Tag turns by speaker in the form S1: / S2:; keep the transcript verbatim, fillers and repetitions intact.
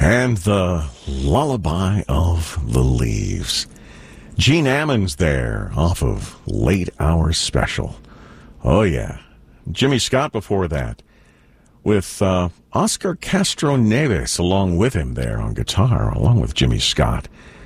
S1: And the Lullaby of the Leaves. Gene Ammons there off of Late Hour Special. Oh, yeah. Jimmy Scott before that with uh, Oscar Castro Neves along with him there on guitar, along with Jimmy Scott.